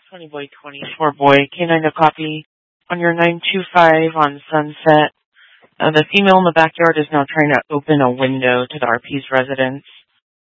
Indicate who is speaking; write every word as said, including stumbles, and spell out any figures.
Speaker 1: twenty boy twenty-four boy, K nine to copy. On your nine two five on Sunset, uh, the female in the backyard is now trying to open a window to the R P's residence.